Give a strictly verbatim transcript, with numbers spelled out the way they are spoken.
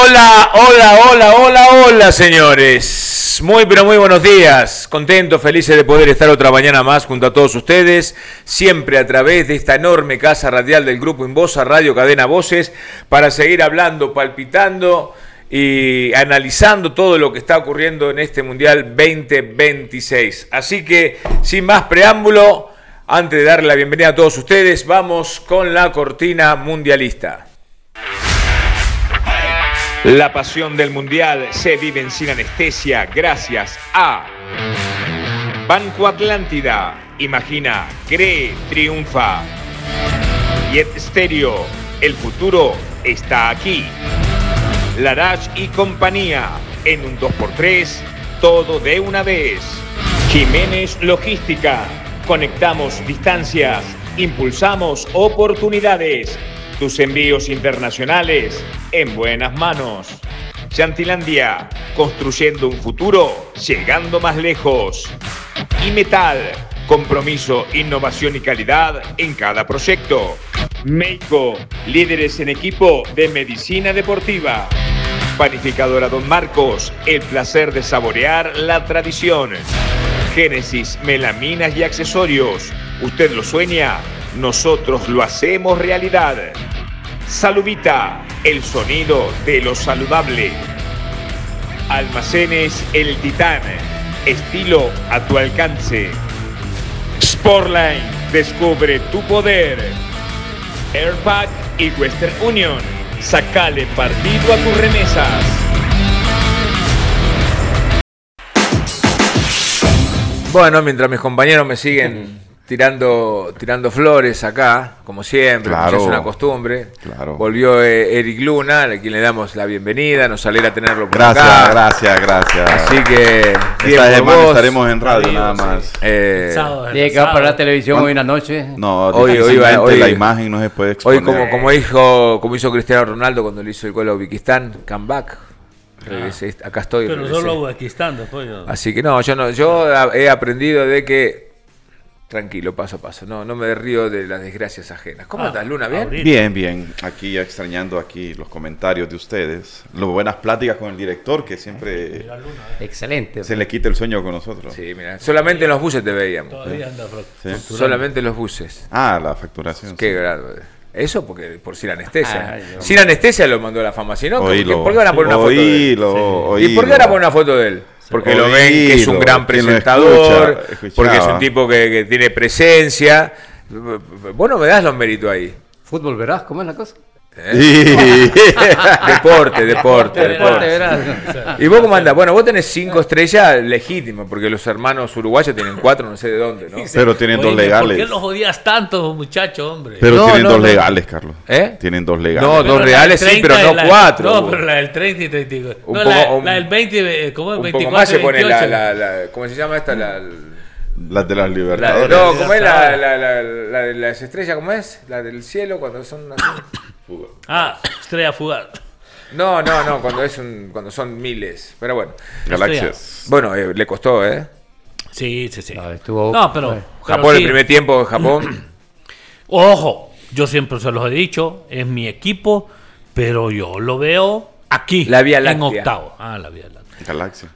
Hola, hola, hola, hola, hola, señores. Muy, pero muy buenos días. Contentos, felices de poder estar otra mañana más junto a todos ustedes, siempre a través de esta enorme casa radial del Grupo Invosa, Radio Cadena Voces, para seguir hablando, palpitando y analizando todo lo que está ocurriendo en este Mundial veinte veintiséis. Así que, sin más preámbulo, antes de darle la bienvenida a todos ustedes, vamos con la cortina mundialista. La pasión del Mundial se vive en Sin Anestesia gracias a Banco Atlántida. Imagina, cree, triunfa. Jet Stereo, el futuro está aquí. Larache y compañía, en un dos por tres, todo de una vez. Jiménez Logística, conectamos distancias, impulsamos oportunidades. Tus envíos internacionales en buenas manos. Chantilandia, construyendo un futuro, llegando más lejos. Y Metal, compromiso, innovación y calidad en cada proyecto. Meiko, líderes en equipo de medicina deportiva. Panificadora Don Marcos, el placer de saborear la tradición. Génesis, melaminas y accesorios. Usted lo sueña, nosotros lo hacemos realidad. Saluvita, el sonido de lo saludable. Almacenes El Titán, estilo a tu alcance. Sportline, descubre tu poder. Airpack y Western Union, sacale partido a tus remesas. Bueno, mientras mis compañeros me siguen tirando tirando flores acá, como siempre, claro, como es una costumbre. Claro. Volvió eh, Eric Luna, a quien le damos la bienvenida, nos alegra tenerlo por gracias, acá. Gracias, gracias, Así que esta semana estaremos en radio nada más. Sí. Eh, Tiene que va para la televisión hoy en la noche. No, hoy, hoy, va, hoy la imagen no se puede exponer. Hoy como, como dijo, como hizo Cristiano Ronaldo cuando le hizo el gol a Uzbekistán, comeback. Regresé, acá estoy. Pero regresé. solo Uzbekistán después. Yo... Así que no, yo no, yo he aprendido de que tranquilo, paso a paso. No, no me río de las desgracias ajenas. ¿Cómo ah, estás, Luna? ¿Bien? Ahorita. Bien, bien. Aquí ya extrañando aquí los comentarios de ustedes. Las buenas pláticas con el director, que siempre Luna, ¿eh? Excelente. Se le quita el sueño con nosotros. Sí, mira. Solamente en los buses te veíamos. Todavía anda ¿Sí? Solamente en los buses. Ah, la facturación. Qué sí. grado. Eso porque por Sin Anestesia. Ay, no. Sin Anestesia lo mandó a la fama. Si no, Oílo, ¿por qué van a poner una foto oílo, de él? Oílo, ¿Y por qué van a poner una foto de él? Porque oílo, lo ven que es un gran presentador, escucha, porque es un tipo que, que tiene presencia. Vos no me das los méritos ahí. Fútbol verás, ¿cómo es la cosa? ¿Eh? deporte, deporte, deporte. verás. ¿Y vos cómo andás? Bueno, vos tenés cinco estrellas legítimas, porque los hermanos uruguayos tienen cuatro, no sé de dónde, ¿no? Pero tienen Oye, dos legales. ¿por qué los odias tanto, muchacho, hombre? Pero No, tienen no, dos no. legales, Carlos. ¿Eh? Tienen dos legales. No, Pero dos la reales del sí, pero treinta no y la- cuatro. No, pero la del treinta y treinta y dos. Un No, poco- la, un- la del veinte, ¿cómo es? Un poco veinticuatro más se y pone la, veintiocho. la, la- ¿cómo se llama esta? La, Las de las la- Libertadores. no, ¿cómo es la, la, la, la de las estrellas? ¿Cómo es? La del cielo, cuando son así. Ah, estrella fugaz. No, no, no, cuando es un, cuando son miles. Pero bueno. Galaxias. Bueno, eh, le costó, ¿eh? Sí, sí, sí. No, estuvo- No, pero... Bueno. pero Japón, sí. el primer tiempo, Japón. Ojo, yo siempre se los he dicho, es mi equipo, pero yo lo veo aquí, La Vía en Láctea. octavo. Ah, la Vía Láctea. Galaxia.